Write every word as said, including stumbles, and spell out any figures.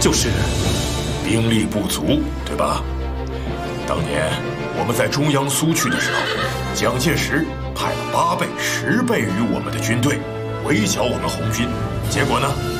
就是兵力不足，对吧？当年我们在中央苏区的时候，蒋介石派了八倍、十倍于我们的军队围剿我们红军，结果呢，